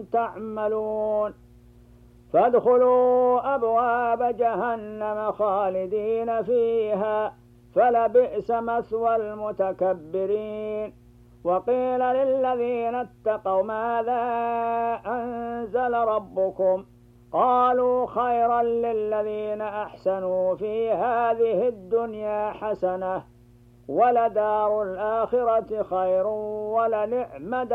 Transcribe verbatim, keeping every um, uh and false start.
تعملون فادخلوا أبواب جهنم خالدين فيها فلبئس مثوى المتكبرين وقيل للذين اتقوا ماذا أنزل ربكم قالوا خيرا للذين أحسنوا في هذه الدنيا حسنة ولدار الآخرة خير ولنعم